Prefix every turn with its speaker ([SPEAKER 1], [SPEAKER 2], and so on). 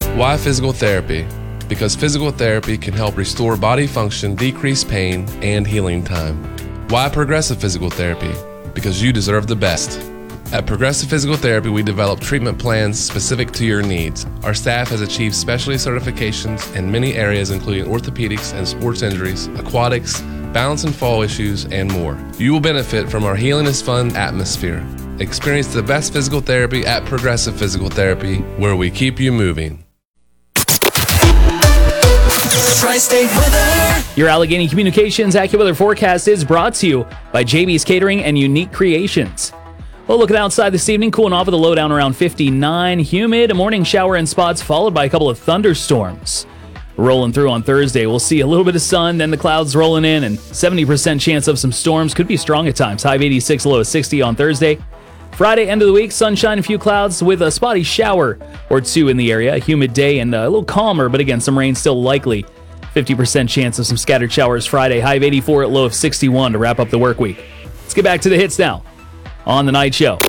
[SPEAKER 1] Why physical therapy? Because physical therapy can help restore body function, decrease pain, and healing time. Why Progressive Physical Therapy? Because you deserve the best. At Progressive Physical Therapy, we develop treatment plans specific to your needs. Our staff has achieved specialty certifications in many areas, including orthopedics and sports injuries, aquatics, balance and fall issues, and more. You will benefit from our Healing is Fun atmosphere. Experience the best physical therapy at Progressive Physical Therapy, where we keep you moving.
[SPEAKER 2] Tri-State Weather.
[SPEAKER 3] Your Allegheny Communications AccuWeather forecast is brought to you by JB's Catering and Unique Creations. Well, looking outside this evening, cooling off with a low down around 59, humid, a morning shower in spots followed by a couple of thunderstorms. Rolling through on Thursday, we'll see a little bit of sun, then the clouds rolling in, and 70% chance of some storms. Could be strong at times. High of 86, low of 60 on Thursday. Friday, end of the week, sunshine, a few clouds with a spotty shower or two in the area. A humid day and a little calmer, but again, some rain still likely. 50% chance of some scattered showers Friday. High of 84 at low of 61 to wrap up the work week. Let's get back to the hits now on The Night Show.